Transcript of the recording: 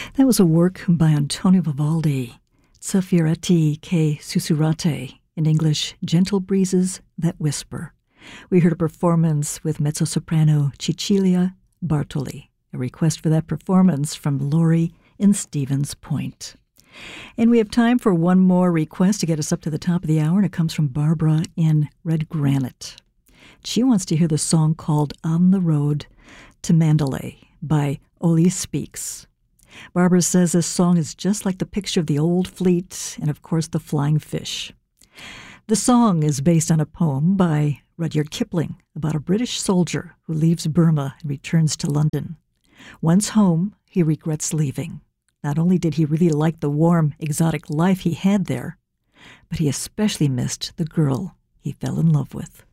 That was a work by Antonio Vivaldi, Soffieretti che Susurrate, in English, Gentle Breezes That Whisper. We heard a performance with mezzo-soprano Cecilia Bartoli, a request for that performance from Lori in Stevens Point. And we have time for one more request to get us up to the top of the hour, and it comes from Barbara in Red Granite. She wants to hear the song called On the Road to Mandalay by Oli Speaks. Barbara says this song is just like the picture of the old fleet and, of course, the flying fish. The song is based on a poem by Rudyard Kipling about a British soldier who leaves Burma and returns to London. Once home, he regrets leaving. Not only did he really like the warm, exotic life he had there, but he especially missed the girl he fell in love with.